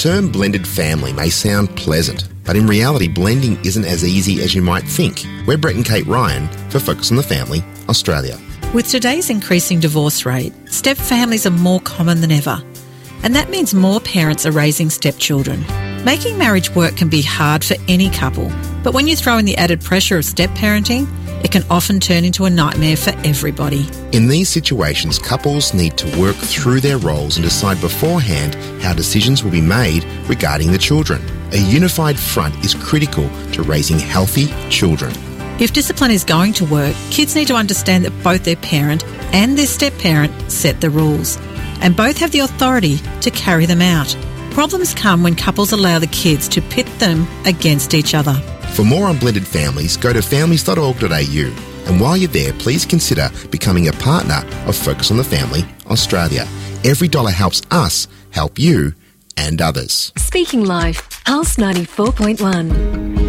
term blended family may sound pleasant, but in reality, blending isn't as easy as you might think. We're Brett and Kate Ryan for Focus on the Family, Australia. With today's increasing divorce rate, step families are more common than ever. And that means more parents are raising stepchildren. Making marriage work can be hard for any couple, but when you throw in the added pressure of step-parenting, it can often turn into a nightmare for everybody. In these situations, couples need to work through their roles and decide beforehand how decisions will be made regarding the children. A unified front is critical to raising healthy children. If discipline is going to work, kids need to understand that both their parent and their step-parent set the rules, and both have the authority to carry them out. Problems come when couples allow the kids to pit them against each other. For more on blended families, go to families.org.au. And while you're there, please consider becoming a partner of Focus on the Family Australia. Every dollar helps us help you and others. Speaking Life, Pulse 94.1.